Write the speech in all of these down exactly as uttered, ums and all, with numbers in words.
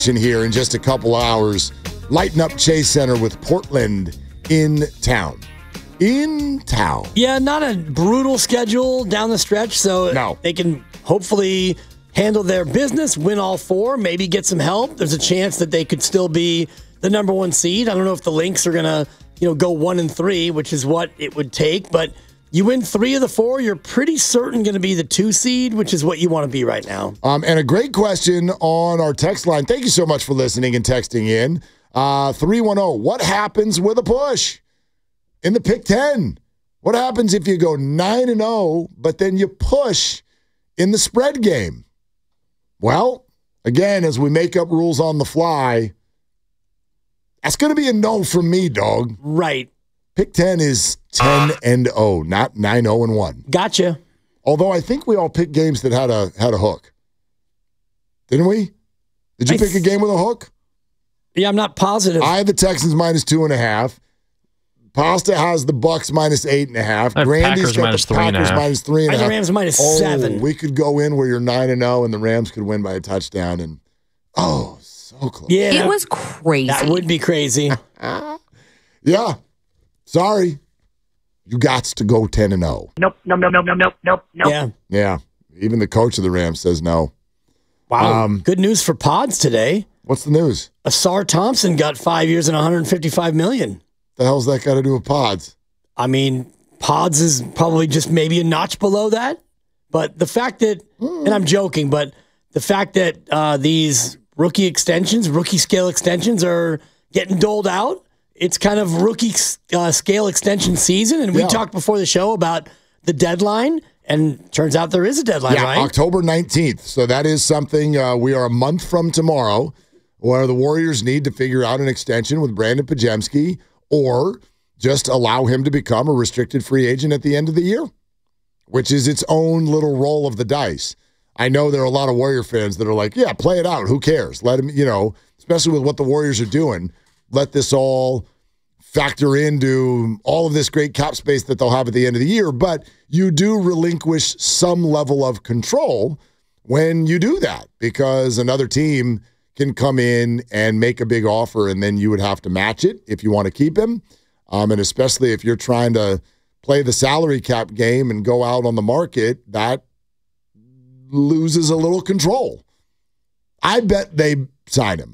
Here in just a couple hours. Lighten up Chase Center with Portland in town. In town. Yeah, not a brutal schedule down the stretch, so no. They can hopefully handle their business, win all four, maybe get some help. There's a chance that they could still be the number one seed. I don't know if the Lynx are going to, you know, go one and three, which is what it would take, but you win three of the four, you're pretty certain going to be the two seed, which is what you want to be right now. Um, and a great question on our text line. Thank you so much for listening and texting in. Uh, three one zero, what happens with a push in the Pick ten? What happens if you go nine and oh, but then you push in the spread game? Well, again, as we make up rules on the fly, that's going to be a no from me, dog. Right. Pick ten is ten and oh, not nine oh and one. Gotcha. Although I think we all picked games that had a had a hook. Didn't we? Did you I pick th- a game with a hook? Yeah, I'm not positive. I had the Texans minus two and a half. Pasta has the Bucks minus eight and a half. Grandy's got the Packers minus three and a half. The Rams minus oh, seven. We could go in where you're nine and oh, and the Rams could win by a touchdown. And oh, so close. Yeah, it was crazy. That would be crazy. Yeah. Sorry. You got to go ten and oh. Nope, nope, nope, nope, nope, nope, nope. Yeah. Yeah. Even the coach of the Rams says no. Wow. Um, Good news for Pods today. What's the news? Asar Thompson got five years and one hundred fifty-five million dollars. The hell's that got to do with Pods? I mean, Pods is probably just maybe a notch below that. But the fact that, mm. and I'm joking, but the fact that uh, these rookie extensions, rookie scale extensions are getting doled out, it's kind of rookie uh, scale extension season. And we yeah. talked before the show about the deadline, and turns out there is a deadline, yeah, right? October nineteenth. So that is something uh, we are a month from tomorrow where the Warriors need to figure out an extension with Brandon Pajemski or just allow him to become a restricted free agent at the end of the year, which is its own little roll of the dice. I know there are a lot of Warrior fans that are like, yeah, play it out. Who cares? Let him, you know, especially with what the Warriors are doing, let this all factor into all of this great cap space that they'll have at the end of the year. But you do relinquish some level of control when you do that, because another team can come in and make a big offer, and then you would have to match it if you want to keep him. Um, and especially if you're trying to play the salary cap game and go out on the market, that loses a little control. I bet they sign him.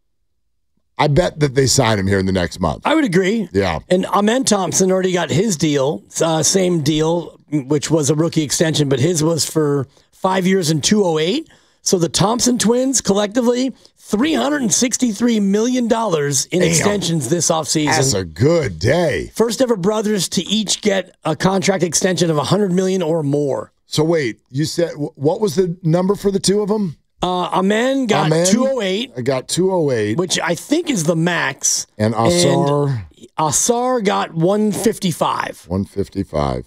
I bet that they sign him here in the next month. I would agree. Yeah. And Amen Thompson already got his deal, uh, same deal, which was a rookie extension, but his was for five years and two oh eight. So the Thompson twins collectively, three hundred sixty-three million dollars in Damn. extensions this offseason. That's a good day. First ever brothers to each get a contract extension of one hundred million dollars or more. So wait, you said, what was the number for the two of them? Uh, Amen got Amen, two oh eight. I got two oh eight. Which I think is the max. And Asar? And Asar got one fifty-five. one fifty-five.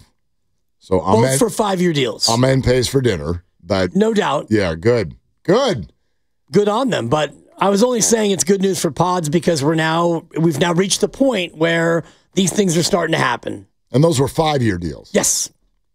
So Both Amen, for five-year deals. Amen pays for dinner. But no doubt. Yeah, good. Good. Good on them. But I was only saying it's good news for Pods because we're now we've now reached the point where these things are starting to happen. And those were five-year deals. Yes.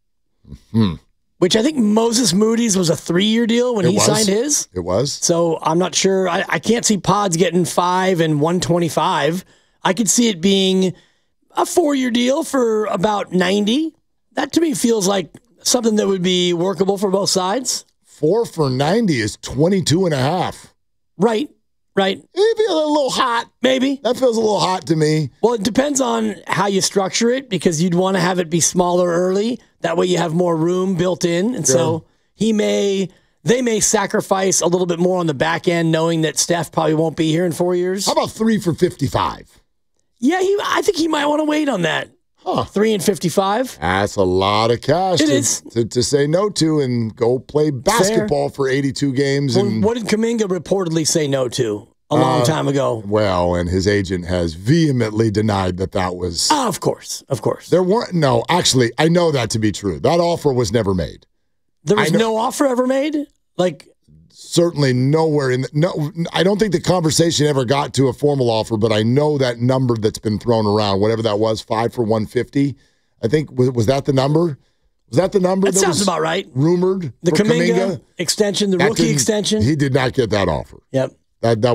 Hmm. Which I think Moses Moody's was a three-year deal when it he was. signed his. It was. So I'm not sure. I, I can't see Pods getting five and one twenty-five. I could see it being a four-year deal for about ninety. That to me feels like something that would be workable for both sides. Four for ninety is twenty-two and a half. Right, right. It feels a little hot. Maybe. That feels a little hot to me. Well, it depends on how you structure it, because you'd want to have it be smaller early. That way you have more room built in. And Sure. so he may, they may sacrifice a little bit more on the back end, knowing that Steph probably won't be here in four years. How about three for fifty-five? Yeah, he, I think he might want to wait on that. Huh. Three and fifty-five. That's a lot of cash It to, is. To, to say no to and go play basketball Fair. for eighty-two games. Well, and what did Kuminga reportedly say no to a long uh, time ago? Well, and his agent has vehemently denied that that was. Oh, of course, of course. There weren't. No, actually, I know that to be true. That offer was never made. There was no offer ever made? Like. Certainly nowhere in the, no. I don't think the conversation ever got to a formal offer, but I know that number that's been thrown around, whatever that was, five for one fifty. I think was was that the number? Was that the number? That, that sounds was about right. Rumored the for Kuminga, Kuminga extension, the that rookie extension. He did not get that offer. Yep. That that